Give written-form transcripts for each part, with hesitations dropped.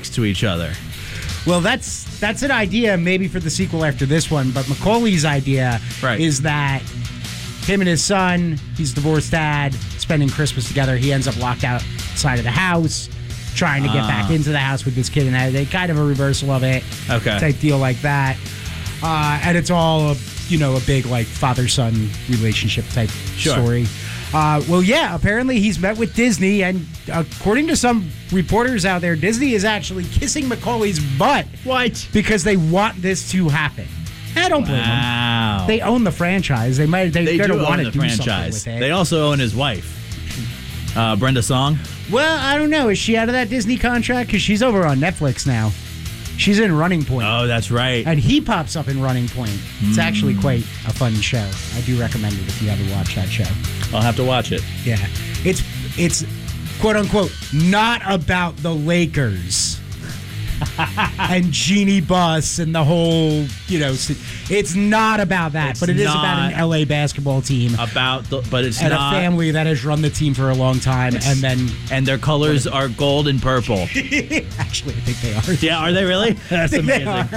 next to each other. Well, that's an idea maybe for the sequel after this one, but Macaulay's idea is that him and his son, he's a divorced dad, spending Christmas together. He ends up locked outside of the house, trying to get back into the house with this kid, and they kind of a reversal of it, type deal like that. And it's all a big like father-son relationship type story. Well, yeah, apparently he's met with Disney, and according to some reporters out there, Disney is actually kissing Macaulay's butt. What? Because they want this to happen. I don't blame them. They own the franchise. They're going to want to do franchise. Something with it. They also own his wife, Brenda Song. Well, I don't know. Is she out of that Disney contract? Because she's over on Netflix now. She's in Running Point. Oh, that's right. And he pops up in Running Point. It's actually quite a fun show. I do recommend it if you haven't watched that show. I'll have to watch it. Yeah. It's quote unquote not about the Lakers and Jeannie Buss and the whole, it's not about that, but it is about an LA basketball team. But it's and not. A family that has run the team for a long time, and their colors are gold and purple. Actually, I think they are. Yeah, are they really? That's amazing.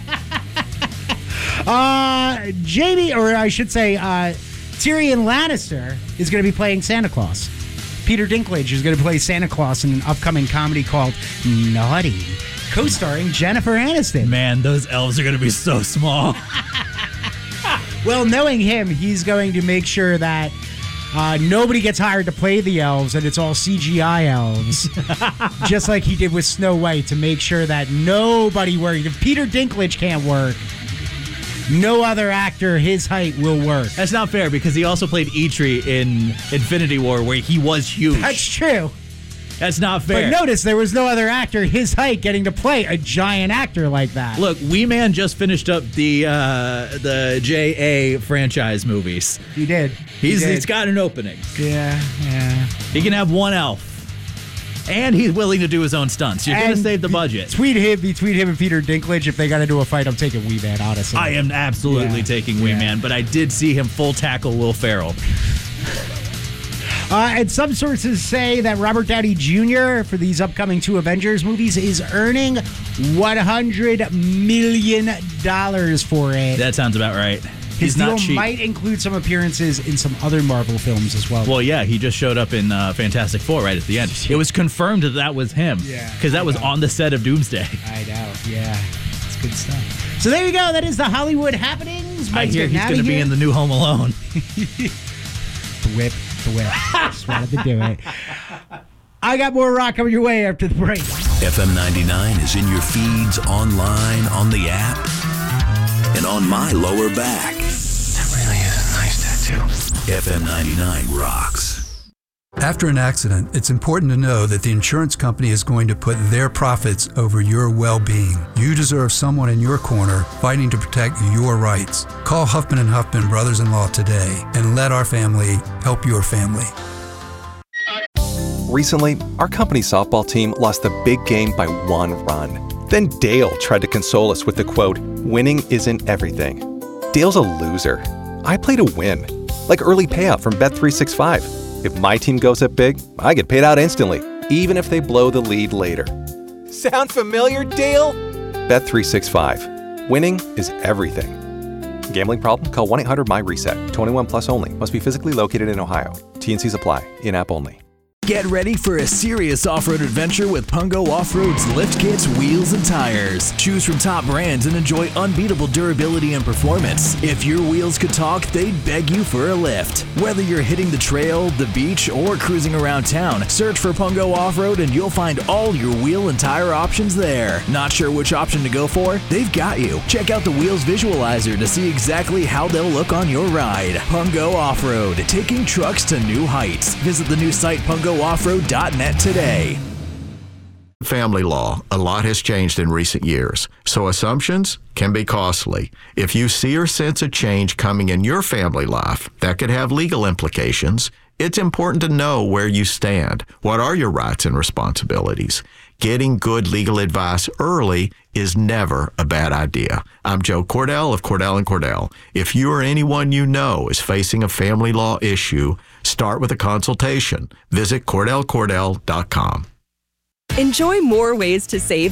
Jamie, or I should say, Tyrion Lannister is going to be playing Santa Claus. Peter Dinklage is going to play Santa Claus in an upcoming comedy called Naughty, co-starring Jennifer Aniston. Man, those elves are going to be so small. Well, knowing him, he's going to make sure that nobody gets hired to play the elves, and it's all CGI elves. Just like he did with Snow White, to make sure that nobody works. If Peter Dinklage can't work, no other actor his height will work. That's not fair, because he also played Eitri in Infinity War, where he was huge. That's true. That's not fair. But notice there was no other actor his height getting to play a giant actor like that. Look, Wee Man just finished up the J.A. franchise movies. He did. He's got an opening. Yeah. He can have one elf. And he's willing to do his own stunts. You're going to save the budget. Between him and Peter Dinklage, if they got to do a fight, I'm taking Wee Man, honestly. I am absolutely taking Wee Man, but I did see him full tackle Will Ferrell. And some sources say that Robert Downey Jr. for these upcoming 2 Avengers movies is earning $100 million for it. That sounds about right. His deal might include some appearances in some other Marvel films as well. Well, yeah, he just showed up in Fantastic Four right at the end. It was confirmed that was him. Yeah. Because that was on the set of Doomsday. I know, yeah. It's good stuff. So there you go. That is the Hollywood happenings. I hear he's going to be in the new Home Alone. The whip. Just wanted to do it. I got more rock coming your way after the break. FM 99 is in your feeds, online, on the app, and on my lower back. That really is a nice tattoo. FM 99 rocks. After an accident, it's important to know that the insurance company is going to put their profits over your well-being. You deserve someone in your corner fighting to protect your rights. Call Huffman & Huffman Brothers-in-Law today and let our family help your family. Recently, our company softball team lost the big game by 1 run. Then Dale tried to console us with the quote, "Winning isn't everything." Dale's a loser. I play to win, like early payout from Bet365. If my team goes up big, I get paid out instantly, even if they blow the lead later. Sound familiar, Dale? Bet365. Winning is everything. Gambling problem? Call 1-800-MY-RESET. 21 plus only. Must be physically located in Ohio. T&Cs apply. In-app only. Get ready for a serious off-road adventure with Pungo Off-Road's lift kits, wheels, and tires. Choose from top brands and enjoy unbeatable durability and performance. If your wheels could talk, they'd beg you for a lift. Whether you're hitting the trail, the beach, or cruising around town, search for Pungo Off-Road and you'll find all your wheel and tire options there. Not sure which option to go for? They've got you. Check out the Wheels Visualizer to see exactly how they'll look on your ride. Pungo Off-Road, taking trucks to new heights. Visit the new site pungo.offroad.net today. Family law, a lot has changed in recent years, so assumptions can be costly. If you see or sense a change coming in your family life that could have legal implications, it's important to know where you stand. What are your rights and responsibilities? Getting good legal advice early is never a bad idea. I'm Joe Cordell of Cordell & Cordell. If you or anyone you know is facing a family law issue, start with a consultation. Visit CordellCordell.com. Enjoy more ways to save